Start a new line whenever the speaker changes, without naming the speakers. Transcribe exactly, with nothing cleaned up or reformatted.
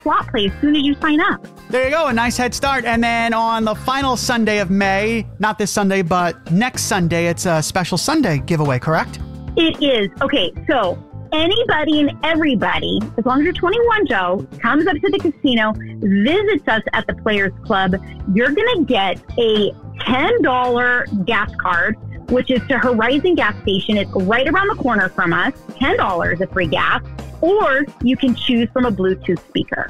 slot play as soon as you sign up.
There you go. A nice head start. And then on the final Sunday of May, not this Sunday, but next Sunday, it's a special Sunday giveaway, correct?
It is. Okay, so anybody and everybody, as long as you're twenty-one, Joe, comes up to the casino, visits us at the Players Club, you're going to get a ten dollars gas card, which is to Horizon Gas Station. It's right around the corner from us. ten dollars of free gas. Or you can choose from a Bluetooth speaker.